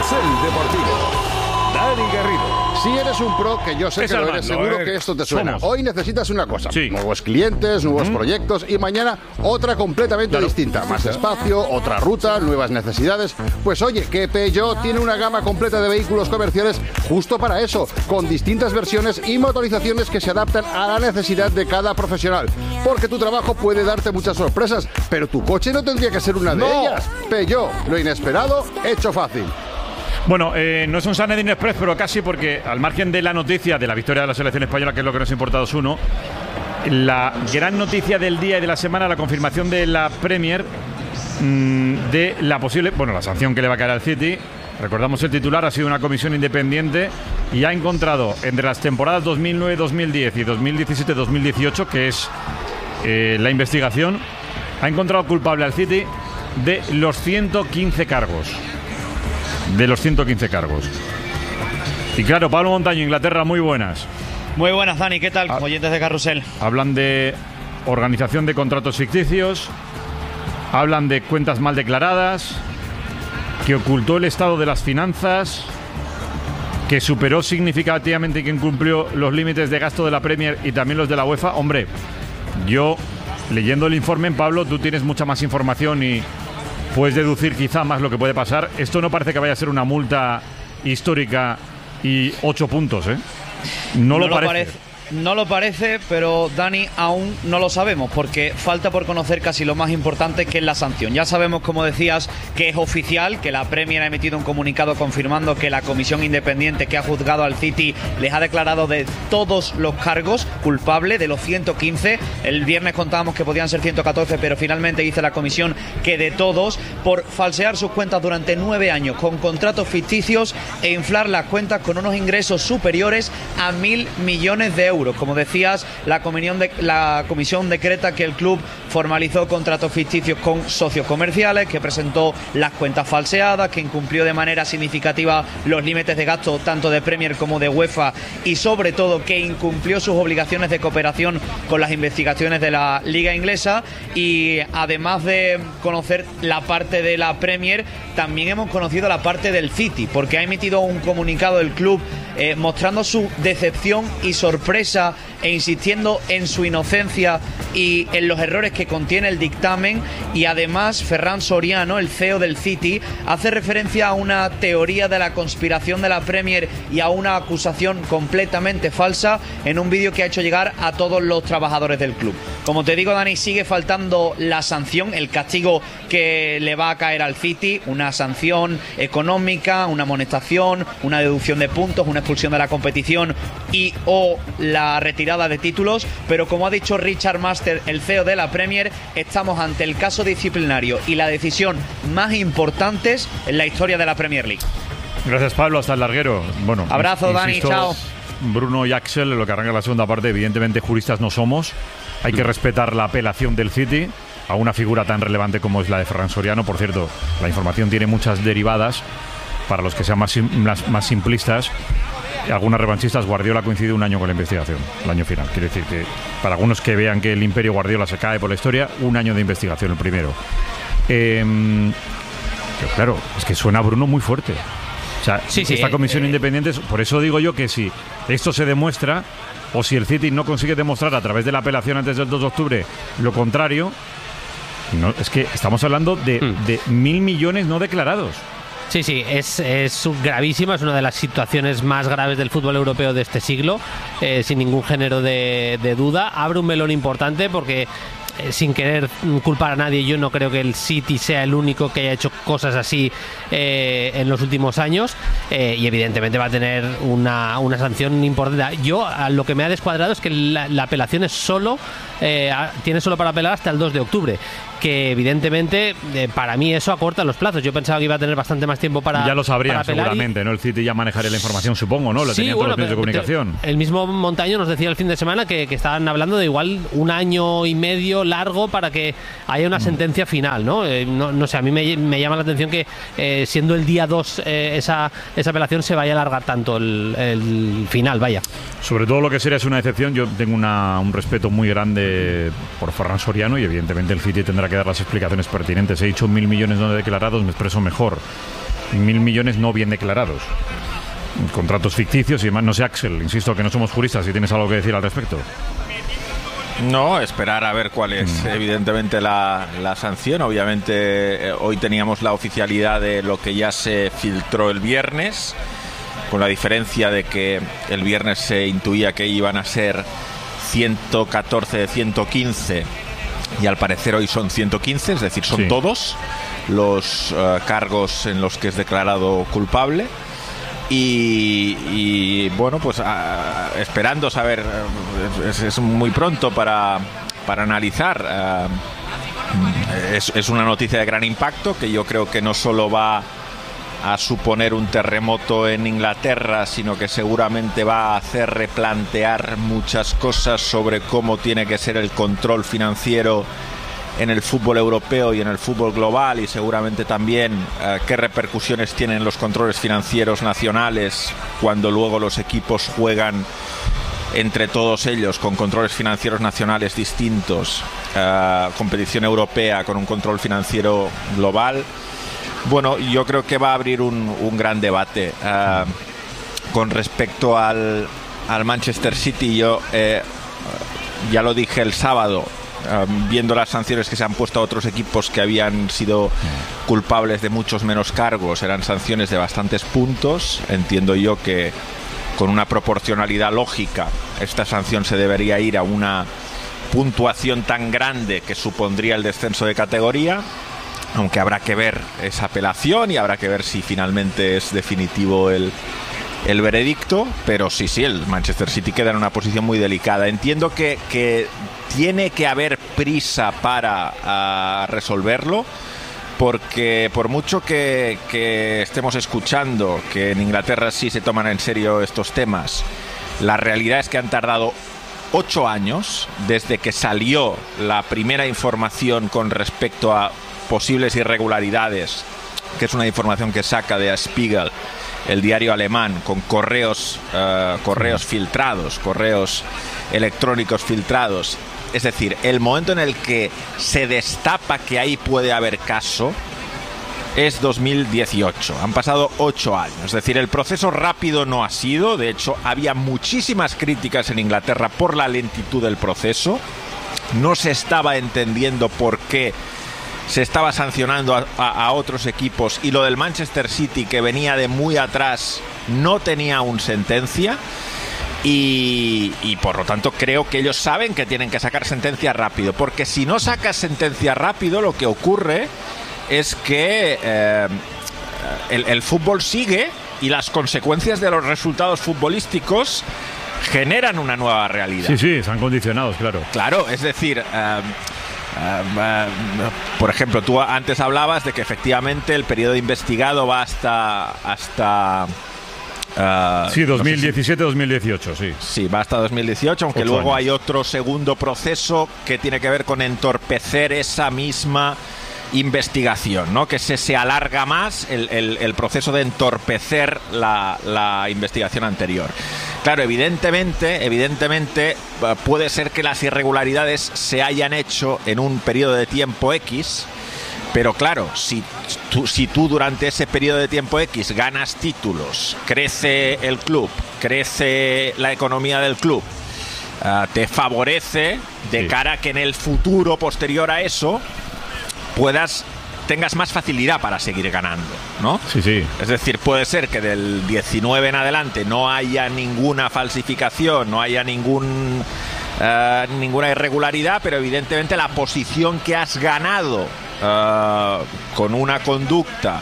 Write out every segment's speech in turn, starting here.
Carrusel Deportivo. Dani Garrido. Si eres un pro, que yo sé que lo eres, seguro que esto te suena. Hoy necesitas una cosa. Nuevos clientes, nuevos proyectos y mañana otra completamente distinta. Más espacio, otra ruta, nuevas necesidades. Pues oye, que Peugeot tiene una gama completa de vehículos comerciales justo para eso, con distintas versiones y motorizaciones que se adaptan a la necesidad de cada profesional. Porque tu trabajo puede darte muchas sorpresas, pero tu coche no tendría que ser una de ellas. Peugeot, lo inesperado, hecho fácil. Bueno, no es un Sanedrín Express, pero casi, porque al margen de la noticia de la victoria de la selección española, que es lo que nos importa 2-1, la gran noticia del día y de la semana, la confirmación de la Premier de la posible, la sanción que le va a caer al City. Recordamos, el titular ha sido una comisión independiente y ha encontrado entre las temporadas 2009-2010 y 2017-2018, que es la investigación, ha encontrado culpable al City de los 115 cargos. De los 115 cargos. Y claro, Pablo Montaño, Inglaterra, muy buenas. Muy buenas, Dani, ¿qué tal? Oyentes de Carrusel. Hablan de organización de contratos ficticios, hablan de cuentas mal declaradas, que ocultó el estado de las finanzas, que superó significativamente y que incumplió los límites de gasto de la Premier y también los de la UEFA. Hombre, yo, leyendo el informe, Pablo, tú tienes mucha más información y puedes deducir quizá más lo que puede pasar. Esto no parece que vaya a ser una multa histórica y 8 puntos, ¿eh? No lo parece. No lo parece, pero Dani, aún no lo sabemos, porque falta por conocer casi lo más importante, que es la sanción. Ya sabemos, como decías, que es oficial, que la Premier ha emitido un comunicado confirmando que la comisión independiente que ha juzgado al City les ha declarado de todos los cargos culpable, de los 115. El viernes contábamos que podían ser 114, pero finalmente dice la comisión que de todos, por falsear sus cuentas durante 9 años con contratos ficticios e inflar las cuentas con unos ingresos superiores a 1.000 millones de euros. Como decías, la comisión decreta que el club formalizó contratos ficticios con socios comerciales, que presentó las cuentas falseadas, que incumplió de manera significativa los límites de gasto tanto de Premier como de UEFA, y sobre todo que incumplió sus obligaciones de cooperación con las investigaciones de la Liga Inglesa. Y además de conocer la parte de la Premier, también hemos conocido la parte del City, porque ha emitido un comunicado del club mostrando su decepción y sorpresa e insistiendo en su inocencia y en los errores que contiene el dictamen. Y además Ferran Soriano, el CEO del City, hace referencia a una teoría de la conspiración de la Premier y a una acusación completamente falsa en un vídeo que ha hecho llegar a todos los trabajadores del club. Como te digo, Dani, sigue faltando la sanción, el castigo que le va a caer al City, una sanción económica, una amonestación, una deducción de puntos, una expulsión de la competición y o la retirada de títulos. Pero como ha dicho Richard Master, el CEO de la Premier, estamos ante el caso disciplinario y la decisión más importantes en la historia de la Premier League. Gracias, Pablo, hasta el larguero. Bueno, abrazo, Dani, chao. Bruno y Axel, en lo que arranca la segunda parte, evidentemente juristas no somos. Hay que respetar la apelación del City a una figura tan relevante como es la de Ferran Soriano. Por cierto, la información tiene muchas derivadas. Para los que sean más simplistas, algunas revanchistas, Guardiola coincide un año con la investigación, el año final. Quiere decir que para algunos que vean que el imperio Guardiola se cae por la historia, un año de investigación, el primero. Pero claro, es que suena Bruno muy fuerte. O sea, esta comisión independiente, por eso digo yo que si esto se demuestra, o si el City no consigue demostrar a través de la apelación antes del 2 de octubre lo contrario, no, es que estamos hablando de 1.000 millones no declarados. Sí, es gravísima, es una de las situaciones más graves del fútbol europeo de este siglo, sin ningún género de duda. Abre un melón importante porque, sin querer culpar a nadie, yo no creo que el City sea el único que haya hecho cosas así en los últimos años, y evidentemente va a tener una sanción importante. Yo, lo que me ha descuadrado es que la apelación es tiene solo para apelar hasta el 2 de octubre, que evidentemente para mí eso acorta los plazos. Yo pensaba que iba a tener bastante más tiempo para ya lo sabrían para seguramente, ¿no? El City ya manejaría la información, supongo, ¿no? Lo tenían todos los medios de comunicación. El mismo Montaño nos decía el fin de semana que estaban hablando de igual 1 año y medio largo para que haya una sentencia final, ¿no? No sé, a mí me llama la atención que siendo el día 2 esa apelación se vaya a alargar tanto el final, vaya. Sobre todo lo que sería es una decepción. Yo tengo un respeto muy grande por Ferran Soriano y evidentemente el City tendrá que dar las explicaciones pertinentes. He dicho 1.000 millones no declarados, me expreso mejor. 1.000 millones no bien declarados. Contratos ficticios y demás. No sé, Axel, insisto que no somos juristas, si tienes algo que decir al respecto. No, esperar a ver cuál es evidentemente la sanción. Obviamente hoy teníamos la oficialidad de lo que ya se filtró el viernes, con la diferencia de que el viernes se intuía que iban a ser 114 de 115 y al parecer hoy son 115, es decir, son todos los cargos en los que es declarado culpable. Y bueno, pues esperando saber, es muy pronto para analizar. Es una noticia de gran impacto que yo creo que no solo va a suponer un terremoto en Inglaterra, sino que seguramente va a hacer replantear muchas cosas sobre cómo tiene que ser el control financiero en el fútbol europeo y en el fútbol global, y seguramente también qué repercusiones tienen los controles financieros nacionales cuando luego los equipos juegan entre todos ellos con controles financieros nacionales distintos, competición europea con un control financiero global. Bueno, yo creo que va a abrir un gran debate. Con respecto al Manchester City, yo ya lo dije el sábado, viendo las sanciones que se han puesto a otros equipos que habían sido culpables de muchos menos cargos, eran sanciones de bastantes puntos. Entiendo yo que con una proporcionalidad lógica esta sanción se debería ir a una puntuación tan grande que supondría el descenso de categoría, aunque habrá que ver esa apelación y habrá que ver si finalmente es definitivo el veredicto. Pero sí, el Manchester City queda en una posición muy delicada. Entiendo que tiene que haber prisa para resolverlo, porque por mucho que estemos escuchando que en Inglaterra sí se toman en serio estos temas, la realidad es que han tardado 8 años desde que salió la primera información con respecto a posibles irregularidades, que es una información que saca de Der Spiegel, el diario alemán, con correos filtrados, correos electrónicos filtrados. Es decir, el momento en el que se destapa que ahí puede haber caso es 2018. Han pasado 8 años. Es decir, el proceso rápido no ha sido. De hecho, había muchísimas críticas en Inglaterra por la lentitud del proceso. No se estaba entendiendo por qué se estaba sancionando a otros equipos, y lo del Manchester City, que venía de muy atrás, no tenía aún sentencia. Y por lo tanto creo que ellos saben que tienen que sacar sentencia rápido, porque si no sacas sentencia rápido, lo que ocurre es que el fútbol sigue, y las consecuencias de los resultados futbolísticos generan una nueva realidad. Sí, están condicionados, claro. Claro, es decir, por ejemplo, tú antes hablabas de que efectivamente el periodo investigado va hasta 2017-2018, sí. Sí, va hasta 2018, aunque luego hay otro segundo proceso que tiene que ver con entorpecer esa misma investigación, ¿no? Que se alarga más el proceso de entorpecer la investigación anterior. Claro, evidentemente puede ser que las irregularidades se hayan hecho en un periodo de tiempo X, pero claro, si tú durante ese periodo de tiempo X ganas títulos, crece el club, crece la economía del club, te favorece de cara a que en el futuro posterior a eso tengas más facilidad para seguir ganando, ¿no? Sí. Es decir, puede ser que del 19 en adelante no haya ninguna falsificación, no haya ninguna irregularidad, pero evidentemente la posición que has ganado con una conducta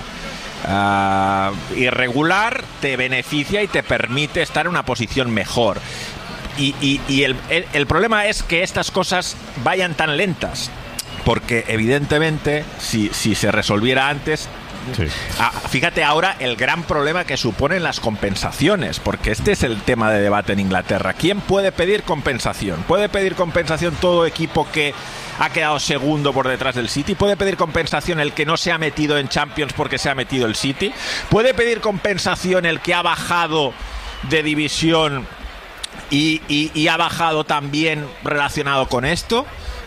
irregular te beneficia y te permite estar en una posición mejor. Y el problema es que estas cosas vayan tan lentas, porque evidentemente si se resolviera antes, fíjate ahora el gran problema que suponen las compensaciones, porque este es el tema de debate en Inglaterra. ¿Quién puede pedir compensación? ¿Puede pedir compensación todo equipo que ha quedado segundo por detrás del City? ¿Puede pedir compensación el que no se ha metido en Champions porque se ha metido el City? ¿Puede pedir compensación el que ha bajado de división y ha bajado también relacionado con esto?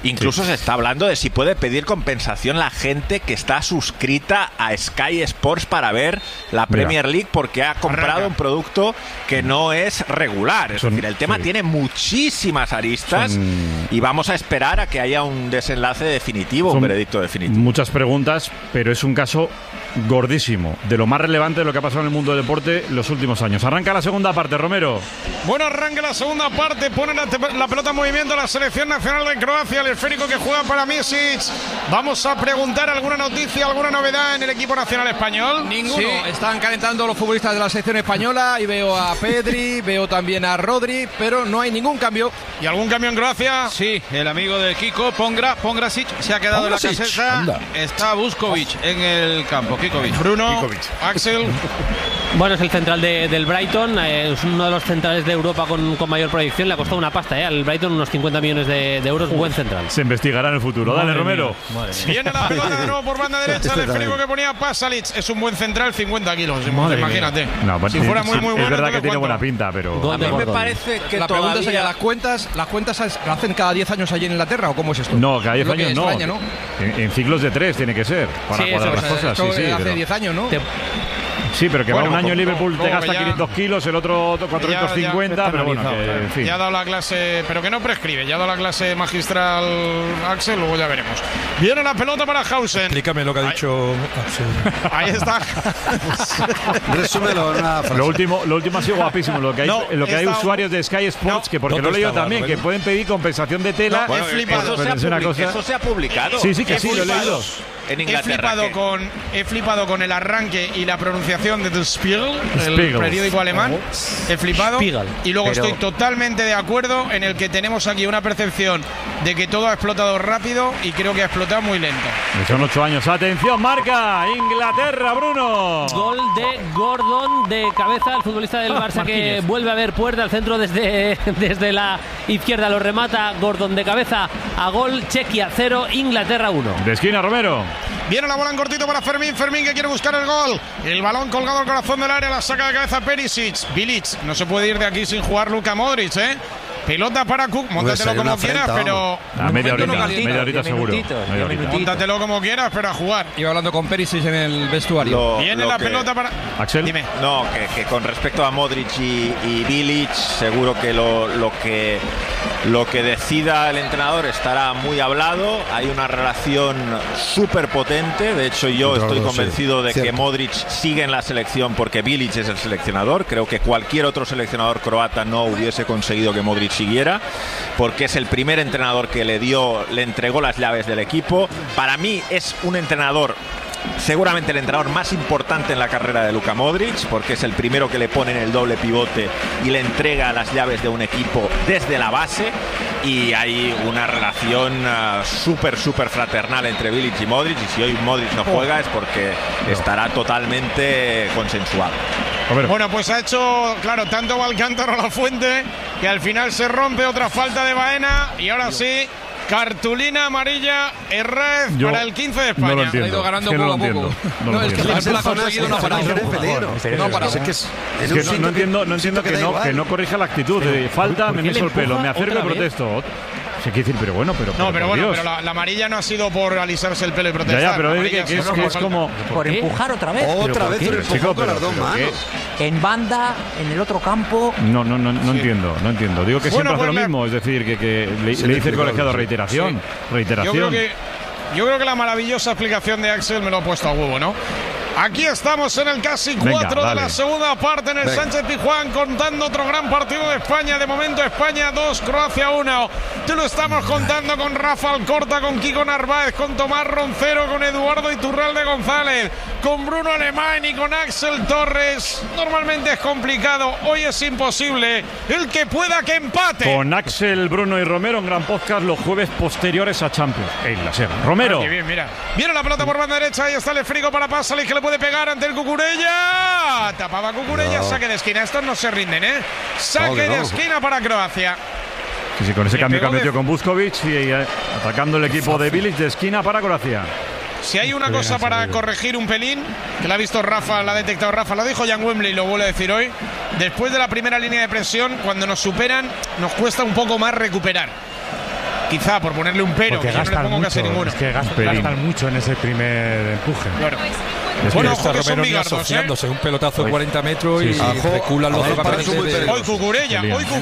Incluso se está hablando de si puede pedir compensación la gente que está suscrita a Sky Sports para ver la Premier League porque ha comprado un producto que no es regular. Es decir, el tema tiene muchísimas aristas y vamos a esperar a que haya un desenlace definitivo, un veredicto definitivo. Muchas preguntas, pero es un caso gordísimo, de lo más relevante de lo que ha pasado en el mundo del deporte los últimos años. Arranca la segunda parte, Romero. Bueno, arranca la segunda parte, pone la pelota en movimiento la selección nacional de Croacia, el esférico que juega para Misic. Vamos a preguntar alguna noticia, alguna novedad en el equipo nacional español. Ninguno. Sí. Están calentando los futbolistas de la selección española y veo a Pedri, veo también a Rodri, pero no hay ningún cambio. ¿Y algún cambio en Croacia? Sí, el amigo de Kiko, Pongrasic, se ha quedado en la caseta. Está Vuskovic en el campo. Kikovic. Bruno, Axel. Bueno, es el central del Brighton, es uno de los centrales de Europa con mayor proyección. Le ha costado una pasta, al Brighton unos 50 millones de euros. Buen central. Se investigará en el futuro. Dale, Romero. Viene la pelota de nuevo por banda derecha. El esférico que ponía Pasalic. Es un buen central, 50 kilos. Imagínate. No, si fuera muy bueno. Es verdad que tiene buena pinta, pero. A mí me parece que la pregunta es allá, ¿las cuentas hacen cada 10 años allí en Inglaterra o cómo es esto? No, cada 10 años no. España, ¿no? En ciclos de 3 tiene que ser. Para cuadrar las cosas. Sí, hace 10 años, ¿no? Sí, pero que va un año en Liverpool, te gasta 500 kilos, el otro 450, pero bueno, en fin. Ya ha dado la clase, pero que no prescribe, ya ha dado la clase magistral Axel, luego ya veremos. Viene la pelota para Hausen. Explícame lo que ha dicho Axel. Ahí está. Resúmelo. Lo último ha sido guapísimo, lo que hay usuarios de Sky Sports, que porque no lo he leído también, que pueden pedir compensación de tela. He flipado. Eso se ha publicado. Sí, que sí, lo he leído. En Inglaterra, he flipado con el arranque y la pronunciación de Der Spiegel, el periódico alemán. He flipado. Y luego estoy totalmente de acuerdo en el que tenemos aquí una percepción de que todo ha explotado rápido y creo que ha explotado muy lento. Son 8 años. Atención, marca Inglaterra, Bruno. Gol de Gordon de cabeza, el futbolista del Barça que vuelve a ver puerta al centro desde la izquierda. Lo remata Gordon de cabeza a gol. Chequia 0, Inglaterra 1. De esquina, Romero. Viene la bola en cortito para Fermín que quiere buscar el gol. El balón colgado al corazón del área, la saca de cabeza Perisic. Bilic, no se puede ir de aquí sin jugar Luka Modric, Pelota para Cook, móntatelo como quieras, pero... media horita seguro. Móntatelo como quieras, pero a jugar. Iba hablando con Perisic en el vestuario. Viene la pelota para... Axel. Dime. No, que con respecto a Modric y Bilic, seguro que lo que decida el entrenador estará muy hablado. Hay una relación súper potente. De hecho, yo estoy convencido de que Modric sigue en la selección porque Bilic es el seleccionador. Creo que cualquier otro seleccionador croata no hubiese conseguido que Modric siguiera, porque es el primer entrenador que le entregó las llaves del equipo. Para mí es un entrenador, seguramente el entrenador más importante en la carrera de Luka Modric, porque es el primero que le pone en el doble pivote y le entrega las llaves de un equipo desde la base, y hay una relación súper fraternal entre Bilic y Modric, y si hoy Modric no juega es porque estará totalmente consensuado. Bueno, pues ha hecho, claro, tanto Alcántara a la fuente que al final se rompe. Otra falta de Baena y ahora sí, cartulina amarilla Herrez para el 15 de España. No lo entiendo. Ha ido ganando poco a poco. No es que la ha conseguido no parar. No entiendo que no corrija la actitud. Falta, me meso el pelo, me acerco y protesto. Se quiere decir, pero la amarilla no ha sido por alisarse el pelo y protestar. Ya, pero es como... Por empujar otra vez. Otra vez el empujón con las dos manos. En banda, en el otro campo. No entiendo. Digo que siempre hace lo mismo, es decir, que le dice el colegiado reiteración. Yo creo que la maravillosa explicación de Axel me lo ha puesto a huevo, ¿no? Aquí estamos en el casi 4 de la segunda parte en el Sánchez Pizjuán, contando otro gran partido de España. De momento España 2, Croacia 1. Te lo estamos contando con Rafa Alcorta, con Kiko Narváez, con Tomás Roncero, con Eduardo Iturralde González, con Bruno Alemán y con Axel Torres. Normalmente es complicado, hoy es imposible. El que pueda que empate. Con Axel, Bruno y Romero, un gran podcast los jueves posteriores a Champions en la SER. Romero. Qué bien, mira. Viene la pelota por banda derecha, ahí está el esférico para Pasalic, que le puede pegar ante el Cucurella. Tapaba Cucurella, saque de esquina. Estos no se rinden, Saque de esquina para Croacia. Sí, con ese cambio que ha metido con Vuskovic y atacando el equipo de Bilic de esquina para Croacia. Si hay una cosa para corregir un pelín, que la ha visto Rafa, la ha detectado Rafa, lo dijo Jan Wembley y lo vuelve a decir hoy, después de la primera línea de presión, cuando nos superan, nos cuesta un poco más recuperar. quizá por ponerle un pero, que yo no le pongo casi ninguno. Es que gastan mucho en ese primer empuje. Claro. Bueno, ojo que son bigardos, asociándose un pelotazo de 40 metros y reculan los jugadores. Hoy Cucurella.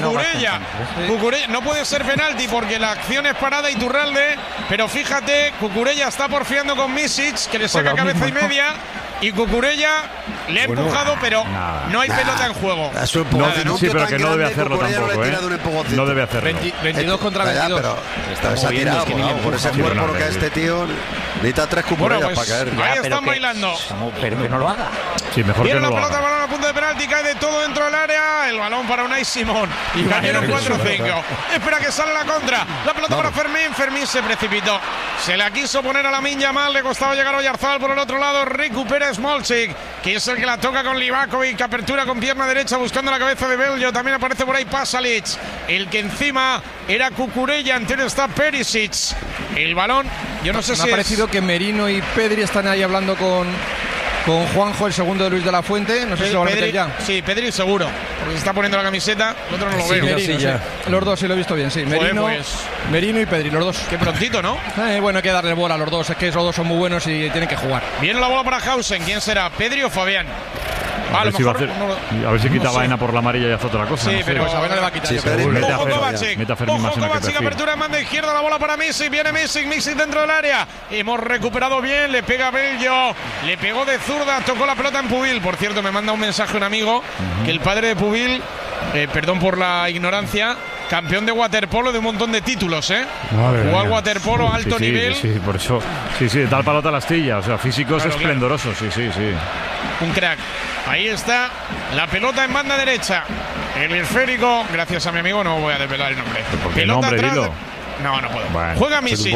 No puede ser penalti porque la acción es parada y Iturralde, pero fíjate, Cucurella está porfiando con Misic, que le saca cabeza y media, y Cucurella le ha empujado, pero no hay pelota en juego. Sí, pero que no debe hacerlo tampoco, no debe hacerlo. 22 contra 22. Pero está tirado por ese cuerpo que este tío necesita 3 Cucurellas para caer. Ahí están bailando. Pero que no lo haga. Sí, mejor que no lo haga. Viene la pelota, balón a punto de penalti, cae de todo dentro del área. El balón para Unai Simón. Y cayeron 4-5. Espera que sale la contra. La pelota para Fermín. Fermín se precipitó. Se la quiso poner a Lamine Yamal. Le costaba llegar a Oyarzabal por el otro lado. Recupera Smolcic, que es el que la toca con Livakovic. Apertura con pierna derecha buscando la cabeza de Bello. También aparece por ahí Pasalic. El que encima era Cucurella. Entero está Perisic. El balón, yo no sé si me ha parecido que Merino y Pedri están ahí hablando con Juanjo, el segundo de Luis de la Fuente. No sé si lo van a meter ya. Sí, Pedri seguro, porque se está poniendo la camiseta. El otro no lo veo. Merino, sí. Los dos sí lo he visto bien, sí. Merino y Pedri, los dos. Qué prontito, ¿no? Bueno, hay que darle bola a los dos. Es que los dos son muy buenos y tienen que jugar. Viene la bola para Hausen. ¿Quién será? ¿Pedri o Fabián? A ver si quita Baena por la amarilla y hace otra cosa. Sí, pero a Baena le va a quitar. Ojo Kovacic, apertura en banda izquierda, la bola para Misic, viene Misic dentro del área. Hemos recuperado bien, le pega a Bello, le pegó de zurda, tocó la pelota en Pubil. Por cierto, me manda un mensaje un amigo que el padre de Pubil, perdón por la ignorancia, campeón de waterpolo de un montón de títulos, jugó al waterpolo a alto nivel. Sí, por eso. Sí, de tal palo tal astilla. O sea, físicos esplendorosos, sí. Un crack. Ahí está la pelota en banda derecha. El esférico, gracias a mi amigo, no voy a desvelar el nombre. Pelota atrás. No puedo. Bueno, juega Misic.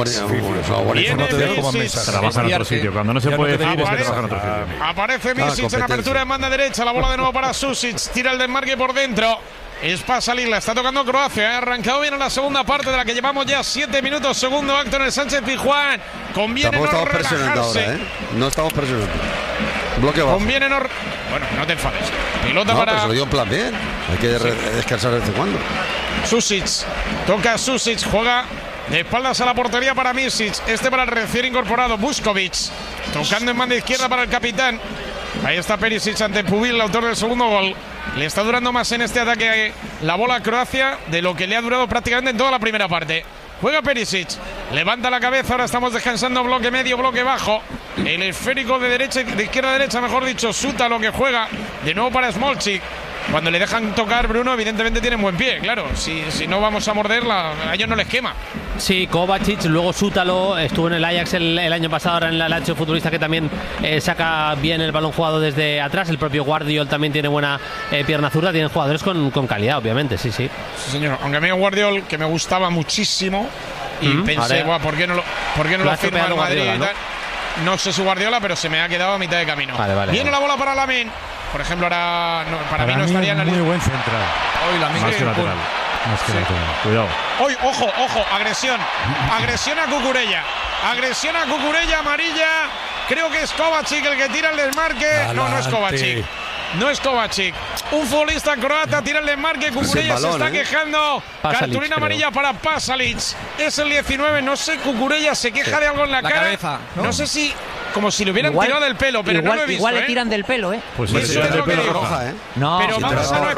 Trabaja en otro sitio. Cuando no se puede decir es que trabaja en otro sitio. Aparece Misic en apertura en banda derecha. La bola de nuevo para Susic. Tira el desmarque por dentro. Es para salir, la está tocando Croacia. Ha arrancado bien en la segunda parte de la que llevamos ya 7 minutos. Segundo acto en el Sánchez-Pizjuán. Conviene no relajarse. No estamos presionando. Bloque bajo. Conviene no. Bueno, no te enfades. Pelota para. Pero se lo dio en plan bien. Hay que descansar de vez en cuando. Susic. Toca Susic. Juega de espaldas a la portería para Misic. Este para el recién incorporado Vuskovic. Tocando en banda izquierda para el capitán. Ahí está Perisic ante Pubil, el autor del segundo gol. Le está durando más en este ataque la bola a Croacia de lo que le ha durado prácticamente en toda la primera parte. Juega Perisic, levanta la cabeza, ahora estamos descansando bloque medio, bloque bajo. El esférico de izquierda a derecha, mejor dicho, Suta lo que juega. De nuevo para Smolcic. Cuando le dejan tocar, Bruno, evidentemente tienen buen pie, claro. Si no vamos a morderla, a ellos no les quema. Sí, Kovacic, luego Sútalo, estuvo en el Ajax el año pasado, ahora en la Lazio, futbolista que también saca bien el balón jugado desde atrás. El propio Guardiol también tiene buena pierna zurda, tienen jugadores con calidad, obviamente, sí. Sí, señor, aunque a mí Guardiol, que me gustaba muchísimo, y pensé, ¿por qué no lo firma el Madrid? No sé su Guardiola, pero se me ha quedado a mitad de camino. Viene la bola para Lamine. Por ejemplo, ahora para mí no estaría en la lista. Muy buen central. Hoy Lamine más que lateral. Cuidado. Hoy, ojo, agresión. Agresión a Cucurella. Agresión a Cucurella, amarilla. Creo que es Kovacic el que tira el desmarque. No es Kovacic. No es Kovacic. Un futbolista croata tira el desmarque. Cucurella se está quejando. Pasalic, cartulina amarilla para Pasalic. Es el 19. No sé, Cucurella se queja de algo en la cara. Cabeza, no sé si. Como si le hubieran tirado del pelo, pero no lo he visto. Igual le tiran del pelo, Pues eso es lo que digo. Roja, No, pero vamos a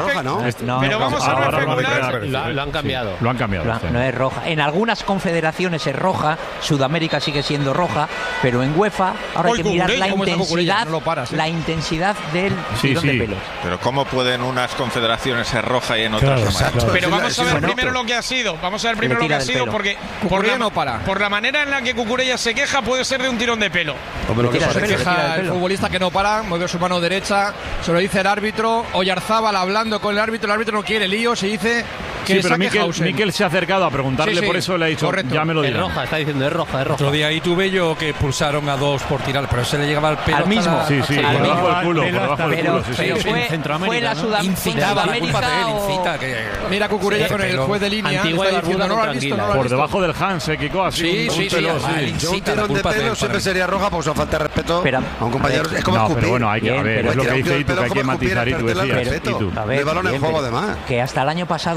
no especular. Lo han cambiado. Lo han cambiado. No es roja. En algunas confederaciones es roja. Sudamérica sigue siendo roja, pero en UEFA ahora hay que mirar la intensidad del tirón de pelo. Pero ¿cómo pueden unas confederaciones ser roja y en otras no? Pero vamos a ver primero lo que ha sido. Porque por la manera en la que Cucurella se queja puede ser de un tirón de pelo. Se queja el futbolista que no para, mueve su mano derecha, se lo dice el árbitro. Oyarzabal hablando con el árbitro no quiere lío, se dice que pero Mikel se ha acercado a preguntarle, por eso le ha dicho, correcto. Ya me lo dirá. Es roja, está diciendo, es roja. Otro día ahí tuve yo que expulsaron a 2 por tirar, pero se le llegaba el pelo al mismo. Sí, por debajo del culo. Pero fue la Sudamérica. Mira Cucurella con el juez de línea. Por debajo del Hans, Kiko, así. Yo un tirón de pelo siempre sería roja, pues a falta de respeto a un compañero. Es como escupir. Pero bueno, hay que ver, es lo que dice Itu, que hay que matizar. Itu decía. El balón en juego, además. Que hasta el año pasado sí,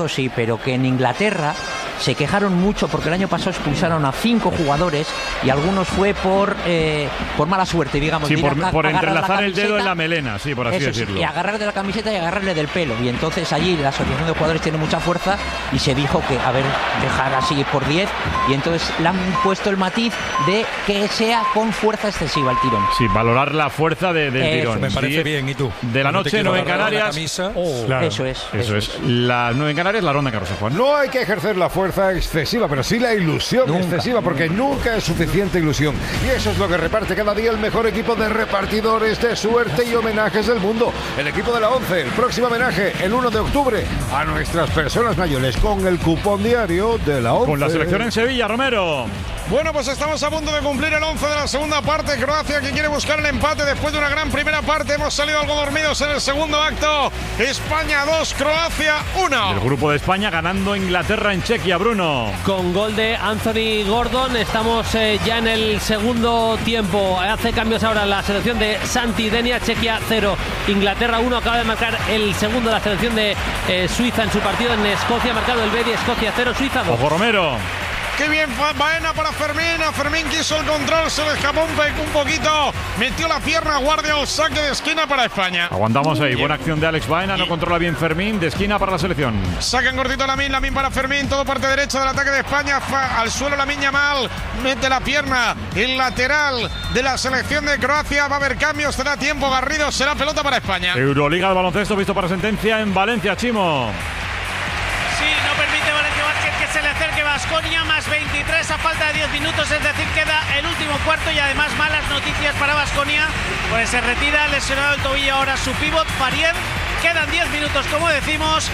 pero que en Inglaterra se quejaron mucho porque el año pasado expulsaron a 5 jugadores y algunos fue por mala suerte, digamos. Sí, por entrelazar el dedo en la melena, sí, por así decirlo. Y agarrarle de la camiseta y agarrarle del pelo. Y entonces allí la asociación de jugadores tiene mucha fuerza y se dijo que, dejar así por 10. Y entonces le han puesto el matiz de que sea con fuerza excesiva el tirón. Sí, valorar la fuerza del tirón. Me parece bien, ¿y tú? De la noche, 9 en Canarias. Claro, eso es. Las 9 en Canarias, la ronda Carlos Juan. No hay que ejercer la fuerza excesiva, pero sí la ilusión excesiva, porque nunca es suficiente ilusión. Y eso es lo que reparte cada día el mejor equipo de repartidores de suerte y homenajes del mundo. El equipo de la 11, el próximo homenaje, el 1 de octubre, a nuestras personas mayores, con el cupón diario de la 11. Con la selección en Sevilla, Romero. Bueno, pues estamos a punto de cumplir el 11 de la segunda parte. Croacia que quiere buscar el empate después de una gran primera parte. Hemos salido algo dormidos en el segundo acto. España 2, Croacia 1. El grupo de España ganando Inglaterra en Chequia, Bruno. Con gol de Anthony Gordon estamos ya en el segundo tiempo. Hace cambios ahora la selección de Santi Denia. Chequia 0, Inglaterra 1. Acaba de marcar el segundo de la selección de Suiza en su partido en Escocia. Ha marcado el Bedi. Escocia 0, Suiza 2. Ojo, Romero. Qué bien Baena para Fermín. A Fermín quiso el control, se le escapó un poquito. Metió la pierna, Guardiola, saque de esquina para España. Aguantamos ahí. Buena acción de Alex Baena. No controla bien Fermín. De esquina para la selección. Sacan cortito Lamine para Fermín. Todo parte derecha del ataque de España. Al suelo Lamine Yamal. Mete la pierna. El lateral de la selección de Croacia. Va a haber cambios. Será tiempo. Garrido. Será pelota para España. Euroliga de baloncesto visto para sentencia en Valencia, Chimo. Sí, no permite Valencia Basket que se le acerque Baskonia, más 23 a falta de 10 minutos, es decir, queda el último cuarto y además malas noticias para Baskonia, pues se retira lesionado el tobillo ahora su pívot, Faried. Quedan 10 minutos, como decimos,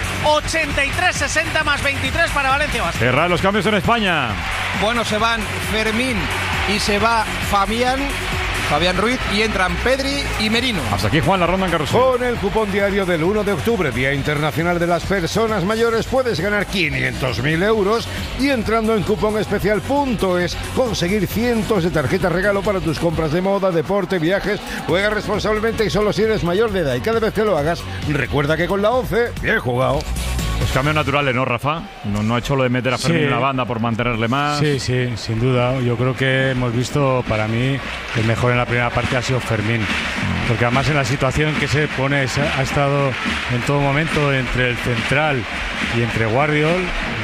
83-60 más 23 para Valencia Basket. Cerrar los cambios en España. Bueno, se van Fermín y se va Fabián Ruiz y entran Pedri y Merino. Hasta aquí, Juan, la ronda en carrusel. Con el cupón diario del 1 de octubre, Día Internacional de las Personas Mayores, puedes ganar 500.000 euros y entrando en cuponespecial.es conseguir cientos de tarjetas regalo para tus compras de moda, deporte, viajes. Juega responsablemente y solo si eres mayor de edad, y cada vez que lo hagas, recuerda que con la 11, bien jugado. Los cambios naturales, ¿no, Rafa? No ha hecho lo de meter a Fermín en la banda por mantenerle más. Sí, sin duda. Yo creo que hemos visto, para mí, el mejor en la primera parte ha sido Fermín. Porque además en la situación que se pone, ha estado en todo momento entre el central y entre Guardiol.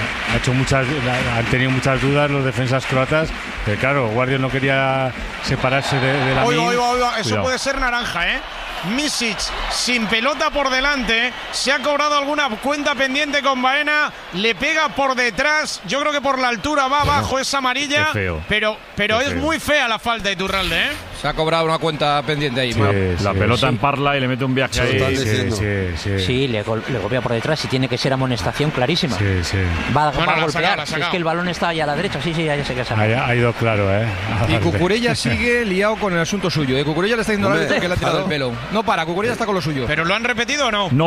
Han tenido muchas dudas los defensas croatas. Pero claro, Guardiol no quería separarse de la Oiga, eso puede ser naranja, ¿eh? Misic sin pelota por delante, se ha cobrado alguna cuenta pendiente con Baena, le pega por detrás, yo creo que por la altura va abajo, es amarilla, pero es feo. Muy fea la falta de Iturralde, ¿eh? Se ha cobrado una cuenta pendiente ahí. La pelota en parla y le mete un viaje ahí. Sí, le golpea por detrás y tiene que ser amonestación clarísima. Va a golpear, es que el balón está allá a la derecha, ya sé que sabe. Ha ido claro, ¿eh? Y Cucurella sigue liado con el asunto suyo. Cucurella le está diciendo al árbitro que le ha tirado el pelo. No para, Cucurella está con lo suyo. ¿Pero lo han repetido o no? No.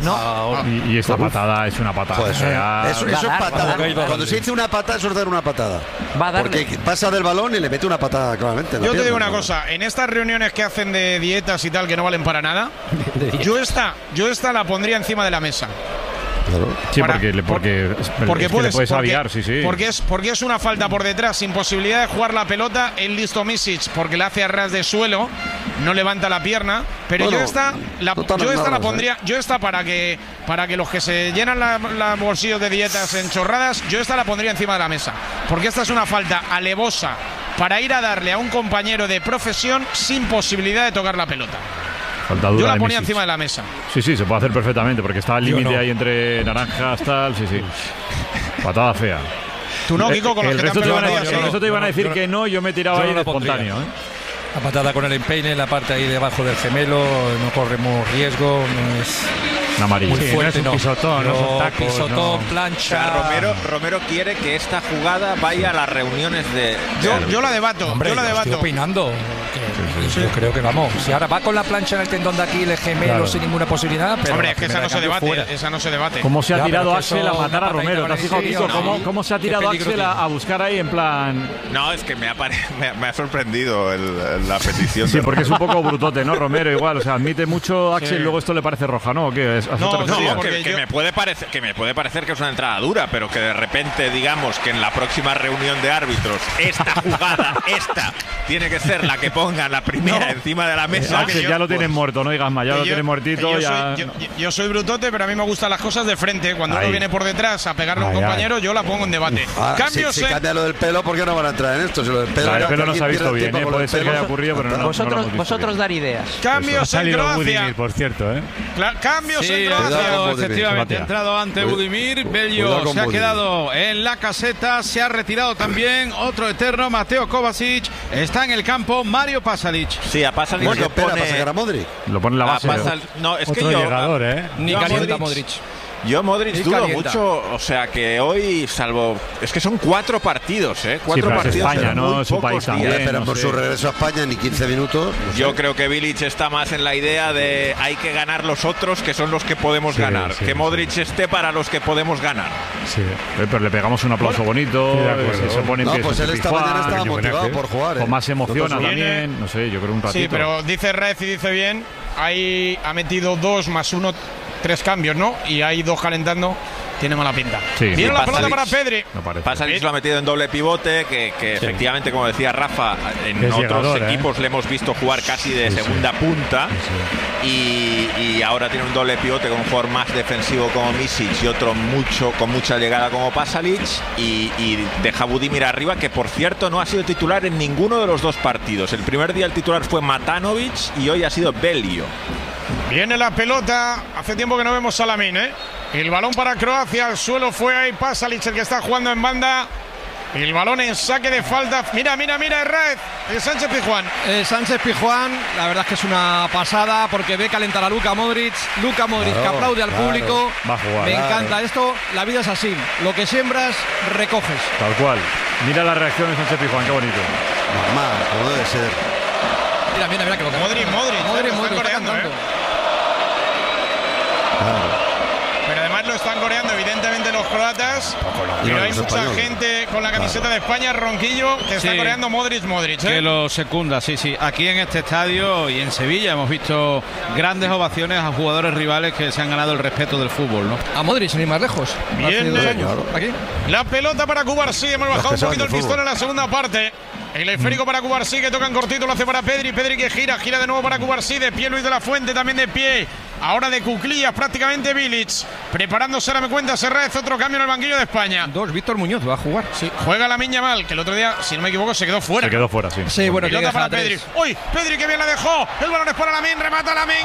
Y esta patada es una patada. Eso es patada. Cuando se dice una patada, eso es dar una patada. Porque pasa del balón y le mete una patada, claramente. Yo te digo una cosa. En estas reuniones que hacen de dietas y tal, que no valen para nada, yo esta la pondría encima de la mesa. Claro. Sí, porque le puedes aviar, sí. Porque es una falta por detrás, sin posibilidad de jugar la pelota. El listo Misic, porque le hace a ras de suelo, no levanta la pierna. Pero yo esta la pondría, para que los que se llenan los bolsillos de dietas en chorradas, yo esta la pondría encima de la mesa. Porque esta es una falta alevosa para ir a darle a un compañero de profesión sin posibilidad de tocar la pelota. Yo la ponía encima de la mesa. Sí, se puede hacer perfectamente, porque está al límite ahí entre naranjas, tal, sí. Patada fea. Tú no, Kiko, con los que te iban a decir que no, yo me he tirado ahí de espontáneo. La patada con el empeine, la parte ahí debajo del gemelo, no corremos riesgo, no es... Amarillo. Muy fuerte, no es un pisotón, pisotón, plancha. O sea, Romero quiere que esta jugada vaya a las reuniones de... Yo la debato, Hombre, yo la debato. Estoy opinando. Yo creo que vamos. Si ahora va con la plancha en el tendón de Aquiles, gemelo, sin ninguna posibilidad. Pero hombre, es que esa no se debate. ¿Cómo se ha tirado Axel a matar a Romero? ¿Te has fijado, Kiko? ¿Cómo se ha tirado Axel a buscar ahí en plan...? No, es que me ha sorprendido la petición. Sí, porque es un poco brutote, ¿no? Romero igual, o sea, admite mucho Axel y luego esto le parece roja, ¿no? ¿Qué es? Me puede parecer que es una entrada dura, pero que de repente digamos que en la próxima reunión de árbitros esta jugada, tiene que ser la que pongan la primera encima de la mesa. Axel, ya lo tienen muerto, no digas más, ya lo tienen muertito. Yo soy brutote, pero a mí me gustan las cosas de frente. Cuando uno viene por detrás a pegarle a un compañero, yo la pongo en debate. Si cambia lo del pelo, ¿por qué no van a entrar en esto? Si lo del pelo, el pelo no se ha visto bien, puede ser que haya ocurrido, pero no. Vosotros dar ideas. Cambios en Croacia. Budimir, por cierto, Cambios en Croacia. Efectivamente, ha entrado ante Budimir. Bello se ha quedado en la caseta. Se ha retirado también otro eterno, Mateo Kovacic. Está en el campo Mario Pasalic. Sí, a Pasalic lo pone. ¿Para sacar a Modric? Lo pone en la base. No, es otro que llegador, Ni calienta Modric. Yo Modric dudo mucho, o sea que hoy, salvo... Es que son 4 partidos, ¿eh? 4 partidos. España, ¿no? Es un país también. Pero por su regreso a España ni 15 minutos. Yo creo que Bilic está más en la idea de hay que ganar los otros, que son los que podemos ganar. Que Modric esté para los que podemos ganar. Sí, pero le pegamos un aplauso bonito. Se pone en pie. Pues él esta mañana estaba motivado por jugar. Con más emociona también. No sé, yo creo un ratito. Sí, pero dice Rez y dice bien. Ahí ha metido 2 más 1, 3 cambios, ¿no? Y hay 2 calentando. Tiene mala pinta. Viene la pelota para Pedri. Pasalic lo ha metido en doble pivote, que efectivamente, como decía Rafa, en otros equipos le hemos visto jugar casi de segunda punta. Y ahora tiene un doble pivote con un jugador más defensivo como Misic y otro con mucha llegada como Pasalic. Y deja a Budimir arriba, que por cierto no ha sido titular en ninguno de los 2 partidos. El primer día el titular fue Matanovic y hoy ha sido Belio. Viene la pelota. Hace tiempo que no vemos a Lamine, ¿eh? El balón para Croacia. Al suelo fue ahí Pasalic, el que está jugando en banda. El balón en saque de falta. Mira, Herrera. Sánchez Pizjuán. Sánchez Pizjuán, la verdad es que es una pasada porque ve calentar a Luka Modric. Que aplaude al público. Va a jugar. Me encanta esto. La vida es así. Lo que siembras, recoges. Tal cual. Mira la reacción de Sánchez Pizjuán, qué bonito. Normal, como debe ser. Mira que lo que Modric está coreando, ¿eh? Pero además lo están coreando evidentemente los croatas. Pero hay mucha gente con la camiseta de España, Ronquillo, que está coreando Modric, ¿eh? Que lo secunda, sí. Aquí en este estadio y en Sevilla hemos visto grandes ovaciones a jugadores rivales que se han ganado el respeto del fútbol, ¿no? A Modric, sin ir más lejos. Bien, aquí. La pelota para Cubarsí. Hemos bajado un poquito el pistón en la segunda parte. El esférico para Cubarsí, que toca en cortito, lo hace para Pedri. Pedri que gira de nuevo para Cubarsí. De pie Luis de la Fuente, también de pie. Ahora de cuclillas prácticamente Bilic. Preparándose, ahora me cuenta Serrez, otro cambio en el banquillo de España. Víctor Muñoz va a jugar. Sí, juega Lamine Yamal, que el otro día, si no me equivoco, se quedó fuera. Sí. Sí, bueno, pelota para Pedri. ¡Uy! Pedri que bien la dejó. El balón es para Lamine, remata Lamine.